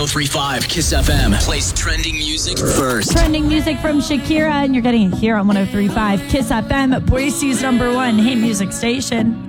103.5 Kiss FM plays trending music first. Trending music from Shakira, and you're getting it here on 103.5 Kiss FM, Boise's #1 Hey Music Station.